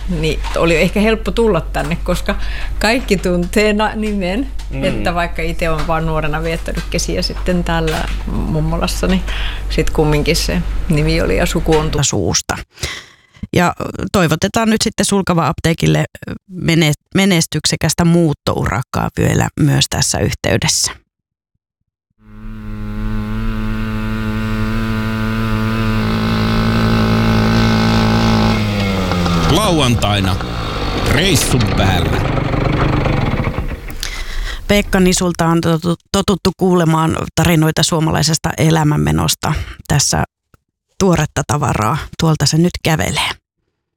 niin oli ehkä helppo tulla tänne, koska kaikki tuntee nimen. Että vaikka itse olen vaan nuorena viettänyt kesiä sitten täällä mummolassa, niin sitten kumminkin se nimi oli ja suku on suusta. Ja toivotetaan nyt sitten Sulkava apteekille menestyksekästä muuttourakkaa vielä myös tässä yhteydessä. Lauantaina reissun päällä. Pekka, niin sulta on totuttu kuulemaan tarinoita suomalaisesta elämänmenosta. Tässä tuoretta tavaraa. Tuolta se nyt kävelee.